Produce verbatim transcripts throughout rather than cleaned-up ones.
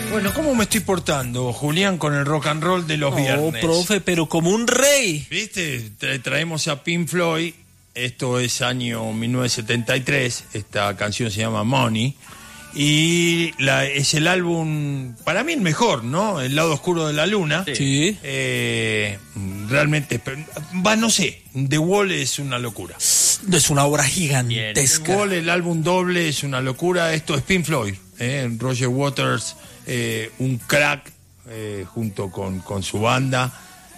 Bueno, ¿cómo me estoy portando, Julián, con el rock and roll de los No, viernes? profe, pero como un rey. ¿Viste? Tra- traemos a Pink Floyd. Esto es año mil novecientos setenta y tres. Esta canción se llama Money. Y la, es el álbum, para mí el mejor, ¿no? El lado oscuro de la luna. Sí. Eh, realmente, va, no sé, The Wall es una locura. Es una obra The gigantesca. Wall, el álbum doble, es una locura. Esto es Pink Floyd. Eh, Roger Waters, eh, un crack, eh, junto con, con su banda.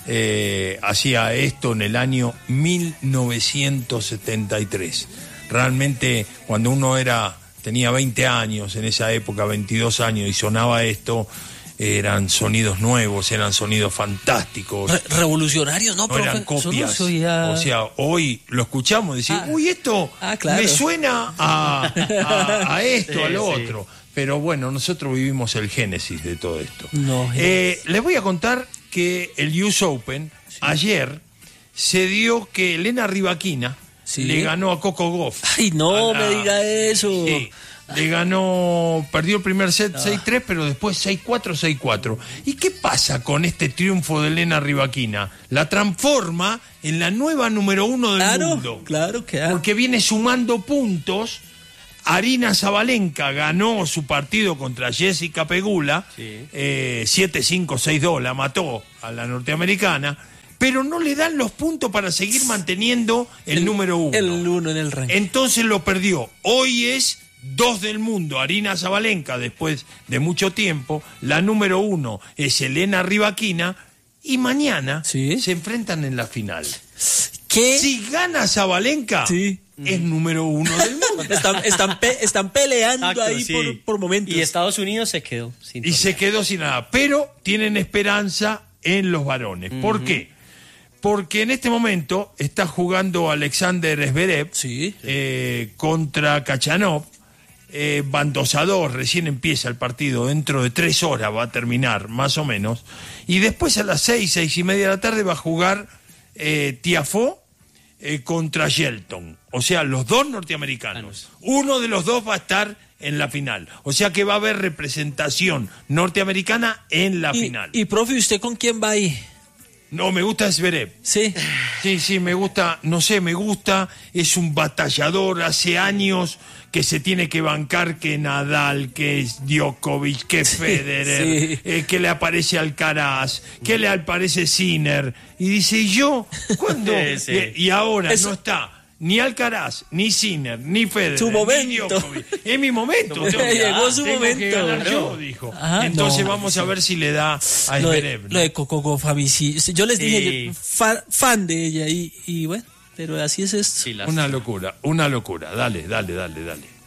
Eh, hacía esto en el año mil novecientos setenta y tres. Realmente, cuando uno era... tenía veinte años en esa época, veintidós años, y sonaba esto, eran sonidos nuevos, eran sonidos fantásticos. Re- revolucionarios, ¿no, No profe? eran copias. Solo se oía- O sea, hoy lo escuchamos y decimos, Ah. uy, esto Ah, claro. me suena a, a, a esto, Sí, a lo sí. otro. Pero bueno, nosotros vivimos el génesis de todo esto. No, Eh, les voy a contar que el U S Open, ayer, se dio que Elena Rybakina Sí. le ganó a Coco Gauff. Ay, no A la- me diga eso. Sí, le ganó, perdió el primer set seis tres, pero después seis cuatro, seis cuatro. ¿Y qué pasa con este triunfo de Elena Rybakina? La transforma en la nueva número uno del Claro, mundo. claro que hay. Porque viene sumando puntos. Arina Sabalenka ganó su partido contra Jessica Pegula, Sí. eh, siete cinco, seis dos, la mató a la norteamericana, pero no le dan los puntos para seguir manteniendo el, número uno. El uno en el ranking. Entonces lo perdió. Hoy es dos del mundo, Arina Sabalenka, después de mucho tiempo. La número uno es Elena Rybakina. Y mañana Sí. se enfrentan en la final. ¿Qué? Si gana Sabalenka, Sí. es número uno del mundo. Están, están, pe- están peleando Exacto, ahí sí. por, por momentos. Y Estados Unidos se quedó sin Y se quedó sin nada. Pero tienen esperanza en los varones. ¿Por qué? Porque en este momento está jugando Alexander Zverev Sí. eh, contra Kachanov. Eh, van dos a dos, recién empieza el partido, dentro de tres horas va a terminar, más o menos. Y después a las seis, seis y media de la tarde va a jugar eh, Tiafoe eh, contra Shelton. O sea, los dos norteamericanos. Uno de los dos va a estar en la final. O sea que va a haber representación norteamericana en la Y, final. y profe, ¿usted con quién va ahí? No, me gusta Zverev. Sí. Sí, sí, me gusta, no sé, me gusta, es un batallador, hace años que se tiene que bancar que Nadal, que Djokovic, que Federer, sí. eh, que le aparece Alcaraz, que le aparece Sinner, y dice, ¿y yo? ¿Cuándo? Sí, sí. Y, y ahora Eso- no está ni Alcaraz, ni Sinner, ni Federer, Su ni momento. Djokovic. Es mi momento. tengo que- Llegó su tengo que momento. ganar yo, No. dijo. Ajá, Entonces no, vamos a ver si le da a Lo Zverev. de, ¿no? lo de Coco Gauff, a mí sí. Yo les dije, Sí. yo, fa- fan de ella y, y bueno, pero así es esto. Sí, las- Una locura, una locura. Dale, dale, dale, dale.